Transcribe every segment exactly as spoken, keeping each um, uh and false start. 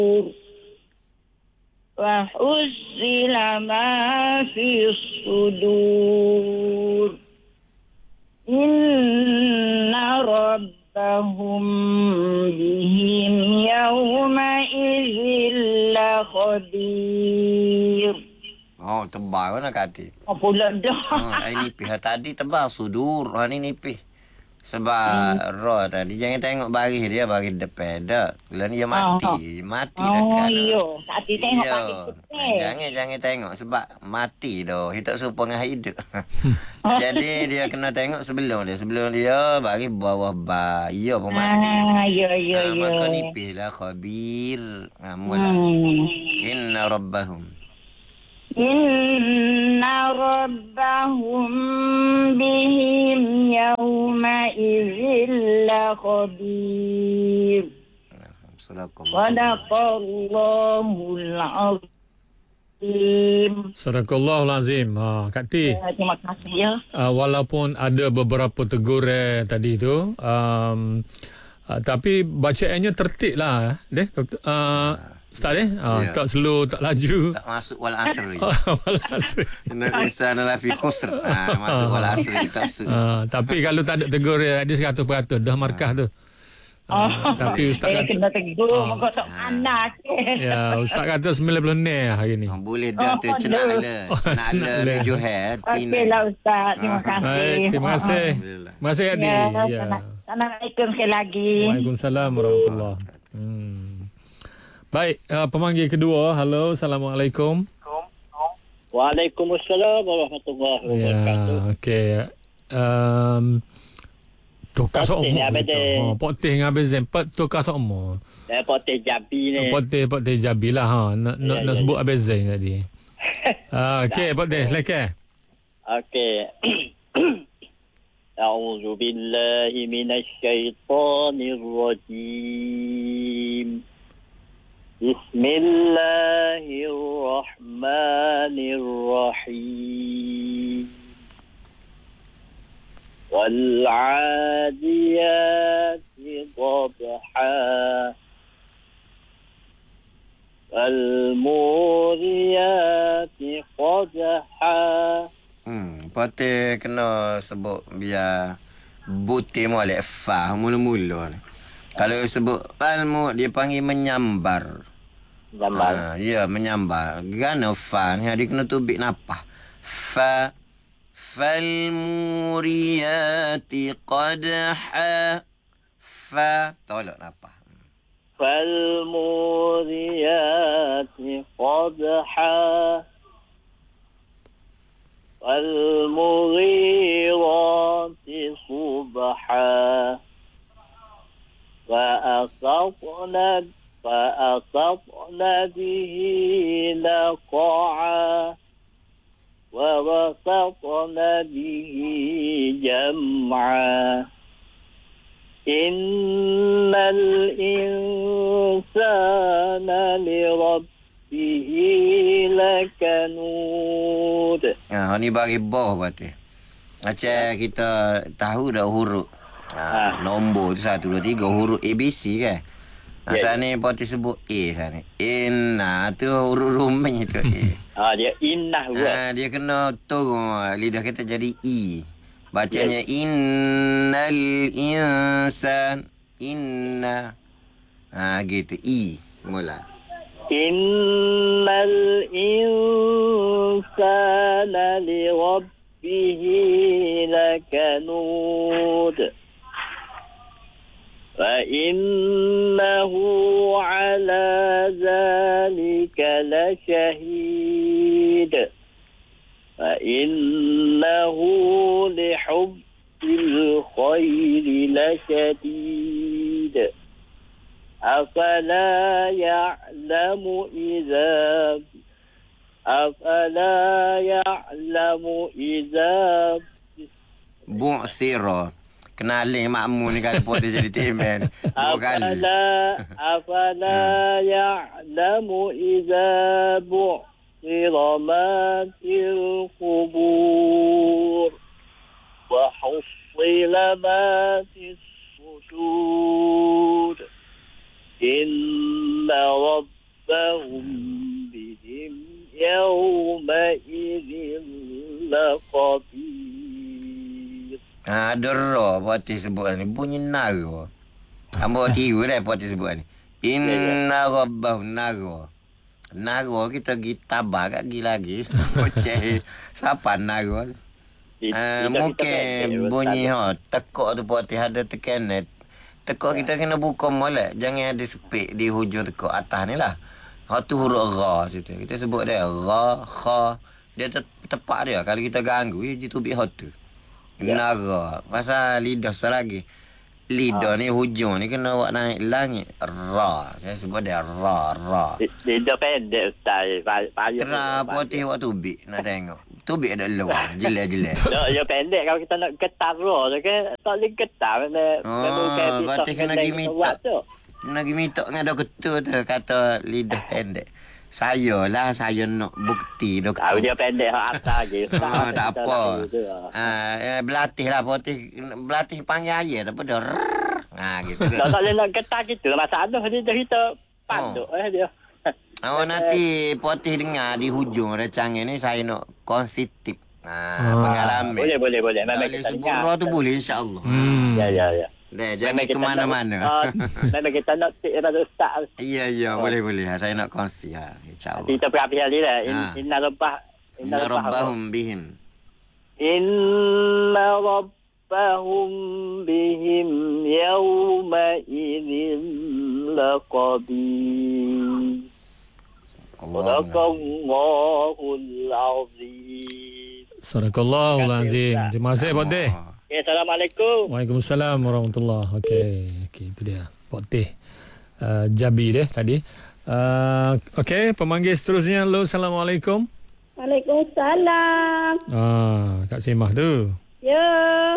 وحصل ما في الصدور إن ربهم بهم يومئذ لخبير. Oh, tebal mana kata? Apa pula dah? Ha, ai nipis ha, tadi tebal sudur. Ha ni nipis. Sebab hmm. roh tadi jangan tengok baris dia baris depan dak. Lah ni dia mati, oh. mati oh, dekat. Oh iyo, tadi tengok baris depan. Jangan jangan tengok sebab mati dah. Dia tak serupa dengan hidup. Jadi dia kena tengok sebelum dia. Sebelum dia baris bawah ba. Iya pun mati. Ah, ya ya ha, ya. Maka nipis lah khabir. Ha, mula. Hmm. Inna rabbahum Inna rabbahum bihim yawma idzil lakhabir. Sadaqallahul azim. Sadaqallahul azim. Ha, Kak T. Ya, terima kasih ya. Uh, walaupun ada beberapa teguran tadi tu, um, uh, tapi bacaannya tertib lah. Deh, uh, Ustaz eh? Ah, ya. Tak slow, tak laju. Tak masuk wal asr. Wal asr. Inna insana lafi khusr. Ah, masuk wal asr tak masuk. Ah, tapi kalau tak ada tegur dia seratus peratus dah markah tu. Oh, ah, tapi Ustaz kata kena tegur ah, muka tak panas. Ya, Ustaz kata sembilan puluh enam hari ni. Oh, boleh dah tu cenak le. Cenak le radio head. Okeylah Ustaz, terima kasih. Baik, terima kasih. Terima kasih Adi. Ya. Assalamualaikum sekali lagi. Waalaikumsalam warahmatullahi. Hmm. Baik, uh, pemanggil kedua. Halo, Assalamualaikum. Waalaikumsalam warahmatullahi wabarakatuh. Ya, okey. Um, tukar seumur. Oh, potih dengan Abizem. Tukar seumur. Eh, potih Jabi ni. Potih, potih Jabi lah. Ha. Nak, ya, nak, ya, nak sebut ya. Abizem tadi. uh, okey, potih. Silakan. Okey. A'udzu billahi minasy syaithanir rajim. Bismillahirrahmanirrahim. Wal-'adiyati dhabha. Wal-muriyati qadha. Hmm, patut kena sebut biar butir molek fa mula-mula ni. Kalau sebut palmu dia panggil menyambar. Menyambar. Ha, ya, menyambar. Gana fa ni dia kena tubik napah. Fa fal muriyati qadha. Fa tolak napah. Fal muriyati qadha. Wal mughirati subha. فأصبن فأصبن به نقعا ووسطن به جمعا إن الإنسان لربه لكنود. Ah, ni bagi bawah berarti. Macam kita tahu dah huruf. Ha, nombor tu satu, dua, tiga huruf A B C kan. Nah, yeah. Sana poti sebut A sana. Inna tu huruf Rumi tu A. Ah, dia innah Ha, buat. dia kena turun lidah kita jadi E. Bacanya yeah. Innal insan inna. Ha gitu E mula. Innal insana li rabbihi lakanud. فإنه على ذلك لشهيد فإنه لحب الخير لشديد أفلا يعلم إذا أفلا يعلم إذا بعثر. Kenalin makmu ni kalau buat dia jadi temen. Dua kali. Afala afala ya'lamu idza bu'thira ma fil qubur wa hussila ma fis sudur inna rabb ربهم بهم يومئذ لخبير. Ha, ada ra poti sebut ni. Bunyi nara. Ambo tiru dah poti sebut ni. Inna rabbahum nara. Nara kita pergi tabak kat pergi lagi. Boceh. Siapa nara tu? Uh, mungkin bunyi ha tekok tu poti ada tekanan. Tekok kita kena buka molek. Jangan ada sepik di hujung tekok atas ni lah. Ha tu huruf ra situ. Kita sebut dia ra, kha. Dia te- tepat dia. Kalau kita ganggu, dia tubik hot tu. Nara. Masa lidah selagi. Lidah ni hujung ni kena buat naik langit. Ra. Saya sebut dia ra, ra. Lidah pendek Ustaz. Payah. Terah putih buat tubik. Nak tengok. Tubik ada luar. Jelas-jelas. Ya pendek kalau kita nak getar roh tu kan. Tak boleh getar. Oh, berarti kena pergi minta. Kena pergi minta dengan doktor tu. Kata lidah pendek. Saya lah, saya nak bukti doktor. Tahu dia pendek hak atas je. Oh, tak apa. Ah, eh, berlatih lah putih. Berlatih panggil ayah. Tak apa dah. Ha, gitu. Tak boleh nak getar gitu. Masalah dia kita panduk eh dia. Oh, nanti putih dengar di hujung rancangan ni saya nak kongsi tip. Ha, Ah. pengalaman. Boleh, boleh, boleh. Tak Memang boleh kita sebut dengar. roh tu boleh insya-Allah. Hmm. Ya, ya, ya. Dah, jangan Memang ke kita mana-mana. nak- ah, Memang kita nak tip pada Ustaz. Ya, ya, boleh boleh. Ha, saya nak kongsi ha, insya-Allah. Kita berapi hari lah. In, Ah. Inna rabbah. Inna rabbahum bihim. Inna rabbahum bihim yawma idhin laqabir. Allah. Sadaqallahul azim. Sadaqallahul azim. Terima kasih Pak Teh. Okay, Assalamualaikum. Waalaikumsalam warahmatullahi. Okey, okey itu dia. Pak Teh. Uh, Jabi deh tadi. Uh, okey, pemanggil seterusnya. Halo, Assalamualaikum. Waalaikumsalam. Ah, Kak Simah tu. Ya.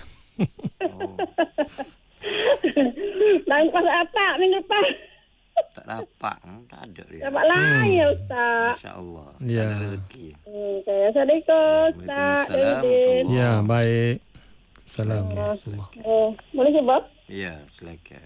Lain pas apa minggu lepas? Tak dapat. Hmm, tak ada dia. Dapat lain ya Ustaz. Insya-Allah. Ya. Tak ada rezeki. Hmm, saya Assalamualaikum Ustaz. Waalaikumsalam. Zainuddin. Ya, baik. Assalamualaikum. Oh, boleh cuba? Ya, silakan.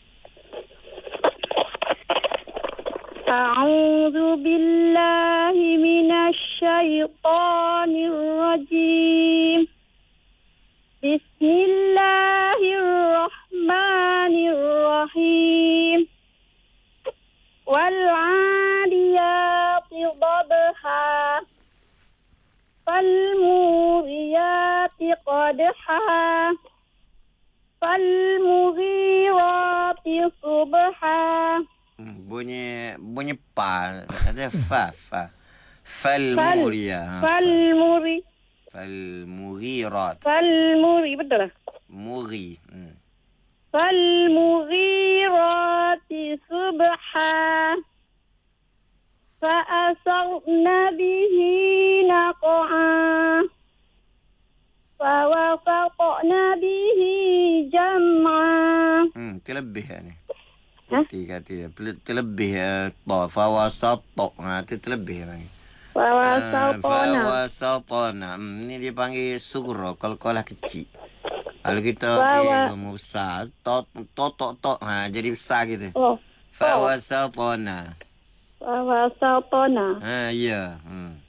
أعوذ بالله من الشيطان الرجيم بسم الله الرحمن الرحيم والعاديات ضبحا فالموريات قدحا فالمغيرات صبحا. Hmm, bunyi bunyi pa ada fa fa fal muriya فالمري fal mughirat فالمري betul lah. mughi hmm. فالمغيرات صبحا فأثرن به نقعا فوسطن به جمعا. hmm terlebih ni Ha? putih kata dia Pel- terlebih uh, ta fawasata ha tu terlebih panggil فوسطن fawasatana hmm, ni dia panggil sughra qalqalah kecil. Kalau kita Fawa- kira besar to to to to ha jadi besar gitu. Oh, Fawasatana فوسطن ha ya hmm